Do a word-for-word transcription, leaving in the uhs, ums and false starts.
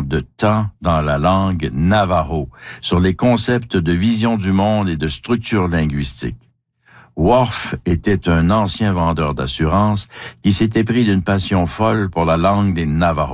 de temps dans la langue navajo, sur les concepts de vision du monde et de structure linguistique. Worf était un ancien vendeur d'assurance qui s'était pris d'une passion folle pour la langue des Navajos.